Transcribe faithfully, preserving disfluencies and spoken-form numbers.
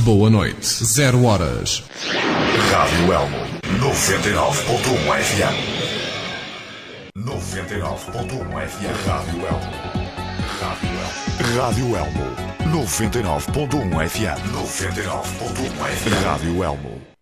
Boa noite. Zero horas. Rádio Elmo. noventa e nove ponto um F M. noventa e nove ponto um F M. Rádio Elmo. Rádio Elmo. Rádio Elmo. noventa e nove ponto um F M. noventa e nove ponto um F M. Rádio Elmo.